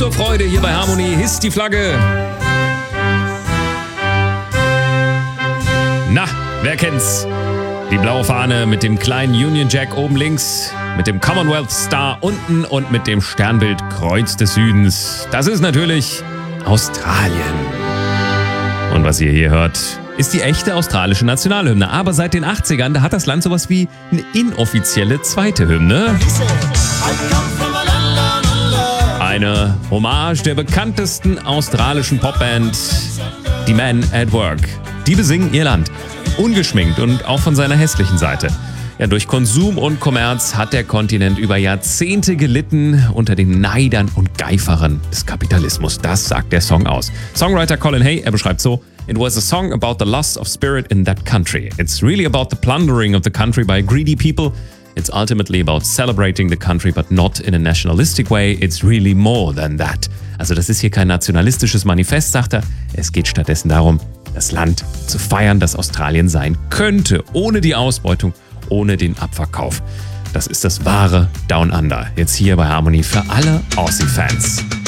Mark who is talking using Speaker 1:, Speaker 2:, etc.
Speaker 1: zur Freude hier bei Harmony. Hisst die Flagge. Na, wer kennt's? Die blaue Fahne mit dem kleinen Union Jack oben links, mit dem Commonwealth Star unten und mit dem Sternbild Kreuz des Südens. Das ist natürlich Australien. Und was ihr hier hört, ist die echte australische Nationalhymne. Aber seit den 80ern, da hat das Land sowas wie eine inoffizielle zweite Hymne. Eine Hommage der bekanntesten australischen Popband, die Men at Work. Die besingen ihr Land. Ungeschminkt und auch von seiner hässlichen Seite. Ja, durch Konsum und Kommerz hat der Kontinent über Jahrzehnte gelitten unter den Neidern und Geiferern des Kapitalismus. Das sagt der Song aus. Songwriter Colin Hay, er beschreibt so: It was a song about the loss of spirit in that country. It's really about the plundering of the country by greedy people. It's ultimately about celebrating the country, but not in a nationalistic way. It's really more than that. Also das ist hier kein nationalistisches Manifest, sagt er. Es geht stattdessen darum, das Land zu feiern, das Australien sein könnte, ohne die Ausbeutung, ohne den Abverkauf. Das ist das wahre Down Under. Jetzt hier bei Harmony für alle Aussie-Fans.